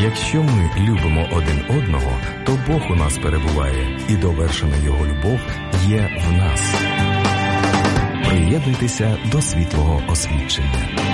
Якщо ми любимо один одного, то Бог у нас перебуває, і довершена Його любов є в нас. Приєднуйтеся до світлого освідчення.